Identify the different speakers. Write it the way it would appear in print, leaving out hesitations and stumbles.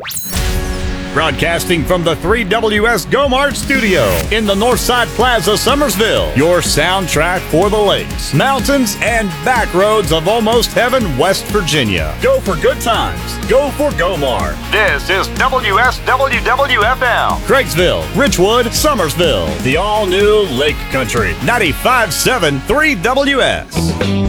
Speaker 1: Broadcasting from the 3WS GoMart studio in the Northside Plaza, Summersville. Your soundtrack for the lakes, mountains, and back roads of almost heaven, West Virginia. Go for good times. Go for GoMart. This is WSWWFM. Craigsville, Richwood, Summersville. The all-new Lake Country. 95.7 3WS.